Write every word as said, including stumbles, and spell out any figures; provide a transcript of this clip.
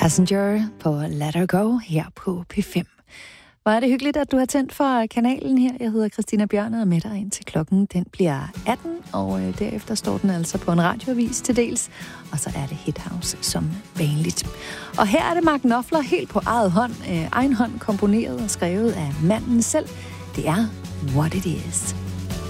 Passenger på Let Her Go her på P fem. Hvor er det hyggeligt, at du har tændt for kanalen her. Jeg hedder Christina Bjørn og er med dig indtil klokken. Den bliver atten, og øh, derefter står den altså på en radioavis til dels. Og så er det Hit House som vanligt. Og her er det Mark Knopfler helt på eget hånd, øh, egen hånd komponeret og skrevet af manden selv. Det er What It Is.